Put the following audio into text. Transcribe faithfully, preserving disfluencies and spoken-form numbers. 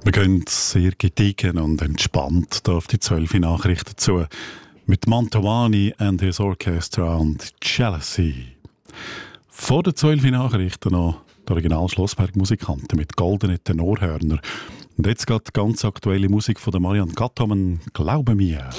Wir gehen sehr gediegen und entspannt hier auf die zwölf Nachrichten zu. Mit Mantovani and his Orchestra und Jealousy. Vor den zwölf Nachrichten noch die Original Schlossberg-Musikanten mit goldenen Tenorhörner. Und jetzt geht ganz aktuelle Musik von der Marianne Gattamen, «Glaube mir».